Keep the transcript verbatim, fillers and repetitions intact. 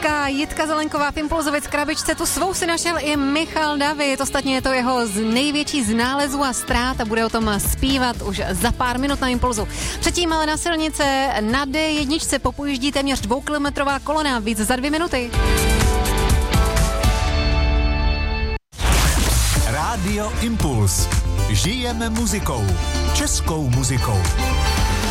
Jitka, Jitka Zelenková v Impulzovic krabičce, tu svou si našel i Michal David, ostatně je to jeho z největší z nálezů a ztrát a bude o tom zpívat už za pár minut na Impulzu. Předtím ale na silnice na dé jedna popujíždí téměř dvoukilometrová kolona, víc za dvě minuty. Rádio Impuls. Žijeme muzikou. Českou muzikou.